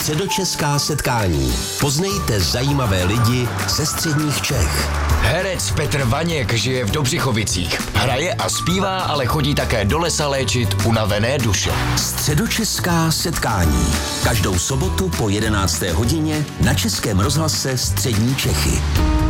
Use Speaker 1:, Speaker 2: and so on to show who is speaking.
Speaker 1: Středočeská setkání. Poznejte zajímavé lidi ze středních Čech.
Speaker 2: Herec Petr Vaněk žije v Dobřichovicích. Hraje a zpívá, ale chodí také do lesa léčit unavené duše.
Speaker 1: Středočeská setkání. Každou sobotu po 11. hodině na Českém rozhlase Střední Čechy.